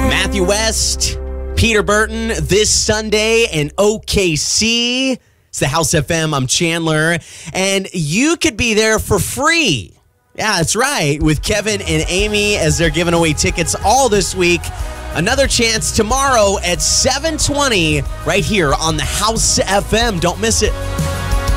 Matthew West, Peter Burton this Sunday in OKC. It's the House FM. I'm Chandler. And you could be there for free. Yeah, that's right. With Kevin and Amy as they're giving away tickets all this week. Another chance tomorrow at 7:20 right here on the House FM. Don't miss it.